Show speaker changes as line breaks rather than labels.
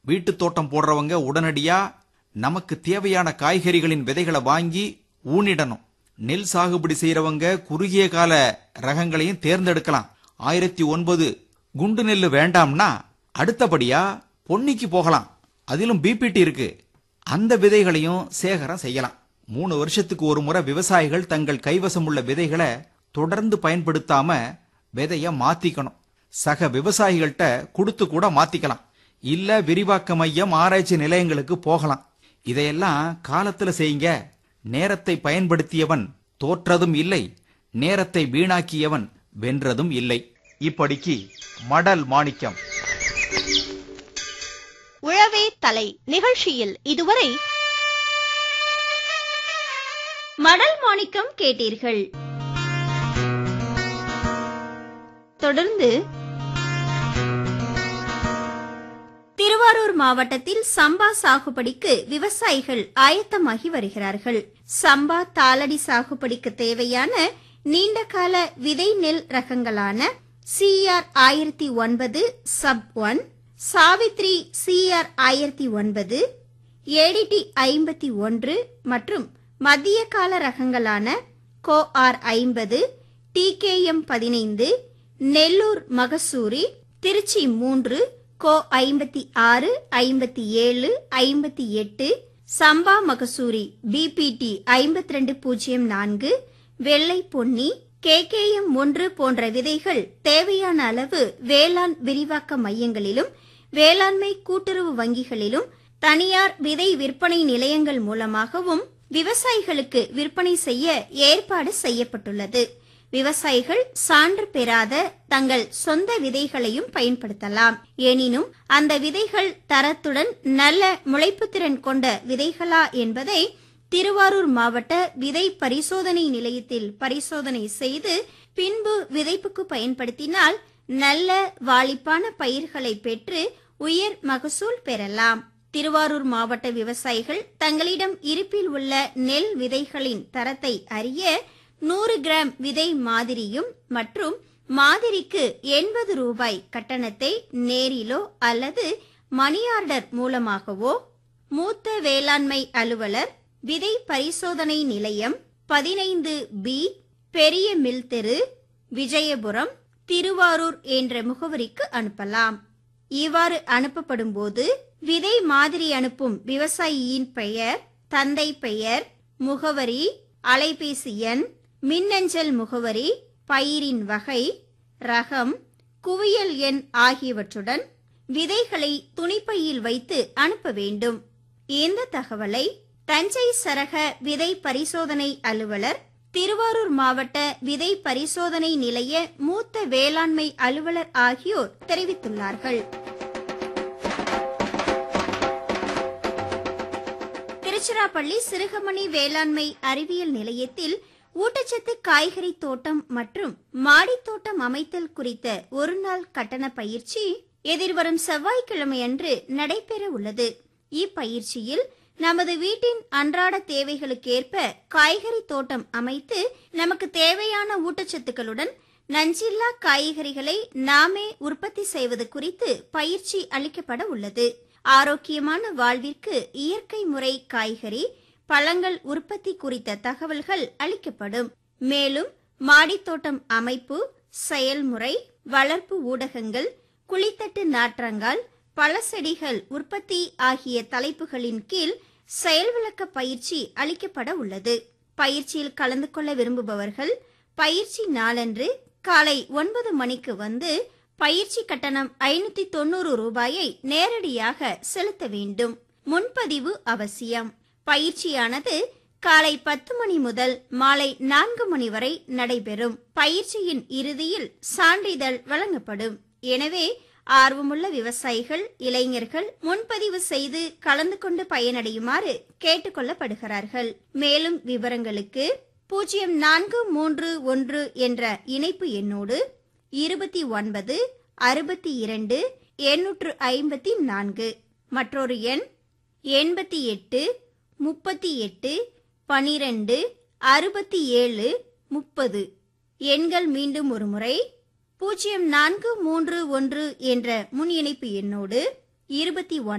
வீட்டு தோட்டம் போடுறவங்க உடனடியா நமக்கு தேவையான காய்கறிகளின் விதைகளை வாங்கி ஊனிடணும். நெல் சாகுபடி செய்யறவங்க குறுகிய கால ரகங்களையும் தேர்ந்தெடுக்கலாம். 1009 குண்டு நெல்லு வேண்டாம்னா அடுத்தபடியா பொன்னிக்கு போகலாம். அதிலும் பிபிடி இருக்கு. அந்த விதைகளையும் சேகரம் செய்யலாம். 3 வருஷத்துக்கு ஒரு முறை விவசாயிகள் தங்கள் கைவசம் உள்ள விதைகளை தொடர்ந்து பயன்படுத்தாம விதைய மாத்திக்கணும். சக விவசாயிகள்கிட்ட கொடுத்து கூட மாத்திக்கலாம். இல்ல விரிவாக்க மையம் ஆராய்ச்சி நிலையங்களுக்கு போகலாம். இதையெல்லாம் காலத்துல செய்யுங்க. நேரத்தை பயன்படுத்தியவன் தோற்றதும் இல்லை, நேரத்தை வீணாக்கியவன் வென்றதும் இல்லை. இப்படிக்கு மடல் மாணிக்கம்.
உழவே தலை நிகழ்ச்சியில் இதுவரை மடல் மாணிக்கம் கேட்டீர்கள். தொடர்ந்து திருவாரூர் மாவட்டத்தில் சம்பா சாகுபடிக்கு விவசாயிகள் ஆயத்தமாகி வருகிறார்கள். சம்பா தாளடி சாகுபடிக்கு தேவையான நீண்டகால விதை நெல் ரகங்களான CR 1009 sub 1, Savitri CR 1009, ADT 51 மற்றும் மத்திய கால ரகங்களான கோஆர் 50, TKM 15, நெல்லூர் மகசூரி, திருச்சி 3, கோ 56, 57, 58, சம்பா மகசூரி BPT 5204, வெள்ளை பொன்னி, KKM 1 போன்ற விதைகள் தேவையான அளவு வேளாண் விரிவாக்க மையங்களிலும் வேளாண்மை கூட்டுறவு வங்கிகளிலும் தனியார் விதை விற்பனை நிலையங்கள் மூலமாகவும் விவசாயிகளுக்கு விற்பனை செய்ய ஏற்பாடு செய்யப்பட்டுள்ளது. விவசாயிகள் சான்று பெறாத தங்கள் சொந்த விதைகளையும் பயன்படுத்தலாம். எனினும் அந்த விதைகள் தரத்துடன் நல்ல முளைப்புத்திறன் கொண்ட விதைகளா என்பதை திருவாரூர் மாவட்ட விதை பரிசோதனை நிலையத்தில் பரிசோதனை செய்து பின்பு விதைப்புக்கு பயன்படுத்தினால் நல்ல வாளிப்பான பயிர்களை பெற்று உயர் மகசூல் பெறலாம். திருவாரூர் மாவட்ட விவசாயிகள் தங்களிடம் இருப்பில் உள்ள நெல் விதைகளின் தரத்தை அறிய 100 கிராம் விதை மாதிரியும் மற்றும் மாதிரிக்கு 80 ரூபாய் கட்டணத்தை நேரிலோ அல்லது மணி ஆர்டர் மூலமாகவோ மூத்த வேளாண்மை அலுவலர், விதை பரிசோதனை நிலையம், 15B, பெரிய மில் தெரு, விஜயபுரம், திருவாரூர் என்ற முகவரிக்கு அனுப்பலாம். இவ்வாறு அனுப்பப்படும் போது விதை மாதிரி அனுப்பும் விவசாயியின் பெயர், தந்தை பெயர், முகவரி, அலைபேசி எண், மின்னஞ்சல் முகவரி, பயிரின் வகை, ரகம், குவியல் எண் ஆகியவற்றுடன் விதைகளை துணிப்பையில் வைத்து அனுப்ப வேண்டும். இந்த தகவலை தஞ்சை சரக விதை பரிசோதனை அலுவலர், திருவாரூர் மாவட்ட விதை பரிசோதனை நிலைய மூத்த வேளாண்மை அலுவலர் ஆகியோர் தெரிவித்துள்ளார்கள். திருச்சிராப்பள்ளி சிறுகமணி வேளாண்மை அறிவியல் நிலையத்தில் ஊட்டச்சத்து காய்கறி தோட்டம் மற்றும் மாடித்தோட்டம் அமைத்தல் குறித்த ஒருநாள் கட்டண பயிற்சி எதிர்வரும் செவ்வாய்க்கிழமை அன்று நடைபெற உள்ளது. இப்பயிற்சியில் நமது வீட்டின் அன்றாட தேவைகளுக்கேற்ப காய்கறி தோட்டம் அமைத்து நமக்கு தேவையான ஊட்டச்சத்துக்களுடன் நஞ்சில்லா காய்கறிகளை நாமே உற்பத்தி செய்வது குறித்து பயிற்சி அளிக்கப்பட உள்ளது. ஆரோக்கியமான வாழ்விற்கு இயற்கை முறை காய்கறி, பழங்கள் உற்பத்தி குறித்த தகவல்கள் அளிக்கப்படும். மேலும் மாடித்தோட்டம் அமைப்பு, செயல்முறை, வளர்ப்பு ஊடகங்கள், குளித்தட்டு நாற்றங்கால், பழச்செடிகள் உற்பத்தி ஆகிய தலைப்புகளின் கீழ் செயல் விளக்க பயிற்சி அளிக்கப்பட உள்ளது. பயிற்சியில் கலந்து கொள்ள விரும்புபவர்கள் பயிற்சி நாளன்று காலை 9 மணிக்கு வந்து பயிற்சி கட்டணம் 590 ரூபாயை நேரடியாக செலுத்த வேண்டும். முன்பதிவு அவசியம். பயிற்சியானது காலை 10 மணி முதல் மாலை 4 மணி வரை நடைபெறும். பயிற்சியின் இறுதியில் சான்றிதழ் வழங்கப்படும். எனவே ஆர்வமுள்ள விவசாயிகள், இளைஞர்கள் முன்பதிவு செய்து கலந்து கொண்டு பயனடையுமாறு கேட்டுக்கொள்ளப்படுகிறார்கள். மேலும் விவரங்களுக்கு 0431 என்ற இணைப்பு எண்ணோடு 29 62 854, மற்றொரு எண் 88 38 12 67 30. எண்கள் மீண்டும் ஒரு முறை 0431 என்ற முன் இணைப்பு எண்ணோடு 29